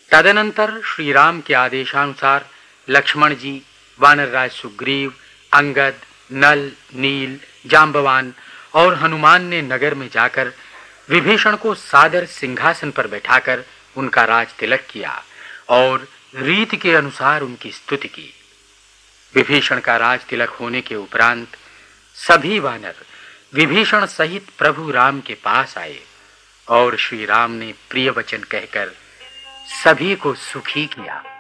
तदनंतर श्री राम के आदेशानुसार लक्ष्मण जी, वानरराज सुग्रीव, अंगद, नल, नील, जांबवान और हनुमान ने नगर में जाकर विभीषण को सादर सिंहासन पर बैठाकर उनका राज तिलक किया और रीत के अनुसार उनकी स्तुति की। विभीषण का राज तिलक होने के उपरांत सभी वानर विभीषण सहित प्रभु राम के पास आए और श्री राम ने प्रिय वचन कहकर सभी को सुखी किया।